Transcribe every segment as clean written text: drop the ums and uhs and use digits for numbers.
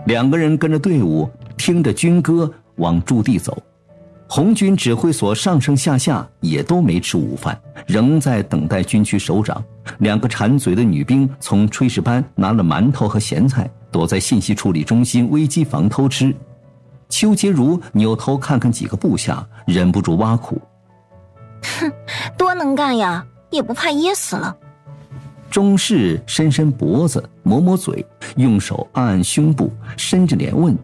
2个人跟着队伍，听着军歌往驻地走。红军指挥所上上下下也都没吃午饭，仍在等待军区首长。2个馋嘴的女兵从炊事班拿了馒头和咸菜，躲在信息处理中心危机房偷吃。邱洁如扭头看看几个部下，忍不住挖苦： 哼，多能干呀，也不怕噎死了。 钟氏伸伸脖子，抹抹嘴，用手按按胸部，伸着脸问：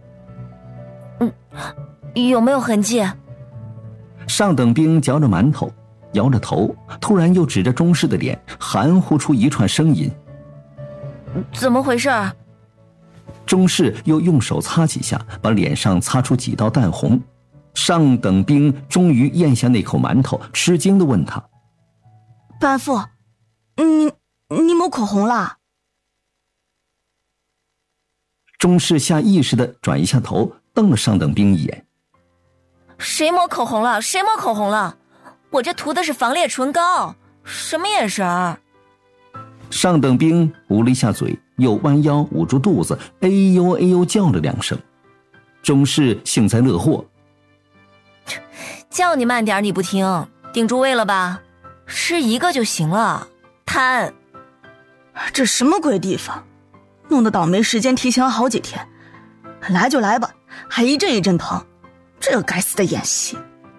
有没有痕迹？ 上等兵嚼着馒头，摇着头，突然又指着钟氏的脸，含糊出一串声音： 怎么回事？ 钟氏又用手擦几下，把脸上擦出几道淡红。上等兵终于咽下那口馒头，吃惊地问他： 班副，你抹口红了？ 钟氏下意识地转一下头，瞪了上等兵一眼： 谁抹口红了？谁抹口红了？我这涂的是防裂唇膏，什么眼神儿？ 上等兵捂了一下嘴，又弯腰捂住肚子，哎呦哎呦叫了2声。钟氏幸灾乐祸： 叫你慢点你不听，定住位了吧？吃1个就行了，贪！ 这什么鬼地方，弄得倒霉时间提前了好几天，来就来吧，还一阵一阵疼，这该死的演戏。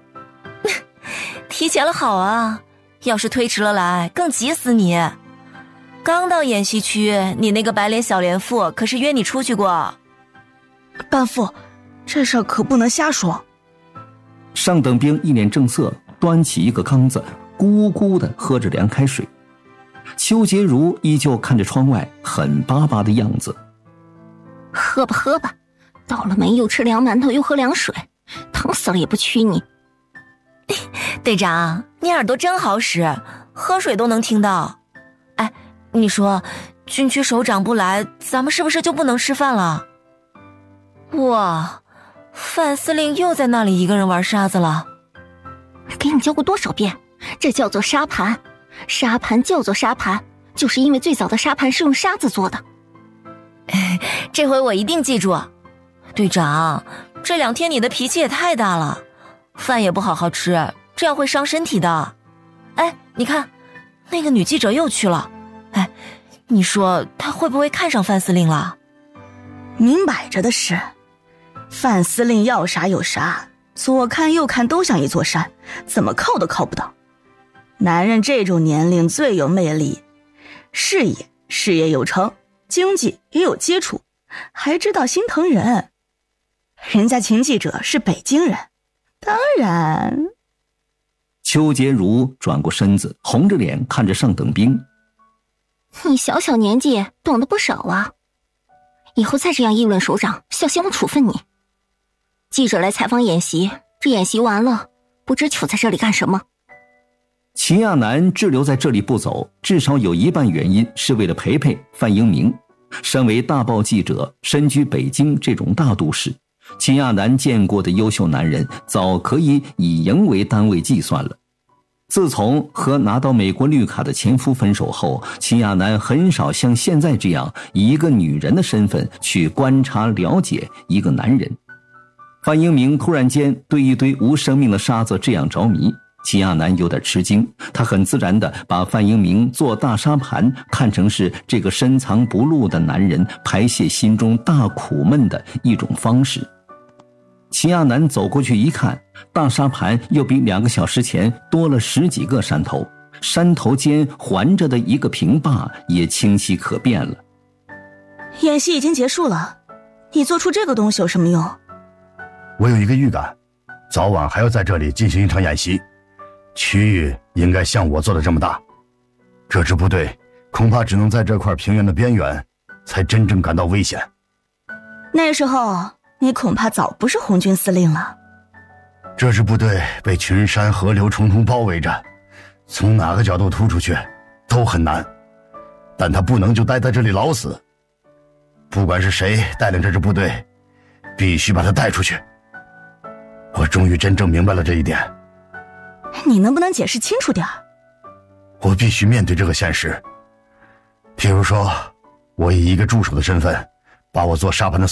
提前了好啊，要是推迟了来更急死你。刚到演习区，你那个白脸小连副可是约你出去过。 班副，这事儿可不能瞎说。 上等兵一脸正色，端起一个缸子，咕咕地喝着凉开水。邱洁如依旧看着窗外，狠巴巴的样子： 喝吧喝吧，倒了霉又吃凉馒头又喝凉水，疼死了也不屈你。队长，你耳朵真好使，喝水都能听到。哎，你说军区首长不来，咱们是不是就不能吃饭了？哇，范司令又在那里一个人玩沙子了。给你教过多少遍，这叫做沙盘。沙盘叫做沙盘，就是因为最早的沙盘是用沙子做的。这回我一定记住。队长，这2天你的脾气也太大了，饭也不好好吃，这样会伤身体的。哎，你看那个女记者又去了。哎，你说她会不会看上范司令了？ 明摆着的事，范司令要啥有啥，左看右看都像一座山，怎么靠都靠不到。男人这种年龄最有魅力，事业有成，经济也有基础，还知道心疼人。人家秦记者是北京人，当然。 邱洁如转过身子，红着脸看着上等兵： 你小小年纪懂得不少啊，以后再这样议论首长，小心我处分你。记者来采访演习，这演习完了，不知囚在这里干什么。 秦亚楠滞留在这里不走，至少有一半原因是为了陪陪范英明。身为大报记者，身居北京这种大都市，秦亚楠见过的优秀男人早可以以营为单位计算了。自从和拿到美国绿卡的前夫分手后，秦亚楠很少像现在这样以一个女人的身份去观察了解一个男人。范英明突然间对一堆无生命的沙子这样着迷，秦亚楠有点吃惊，他很自然地把范英明做大沙盘看成是这个深藏不露的男人排泄心中大苦闷的一种方式。秦亚楠走过去一看，大沙盘又比2个小时前多了10几个山头，山头间环着的一个平坝也清晰可辨了。 演习已经结束了，你做出这个东西有什么用？ 我有一个预感，早晚还要在这里进行一场演习，区域应该像我做的这么大，这支部队恐怕只能在这块平原的边缘才真正感到危险。 那时候你恐怕早不是红军司令了。 这支部队被群山河流重重包围着，从哪个角度突出去都很难，但他不能就待在这里老死。不管是谁带领这支部队，必须把他带出去。我终于真正明白了这一点。 你能不能解释清楚点？ 我必须面对这个现实。譬如说，我以一个助手的身份，把我做沙盘的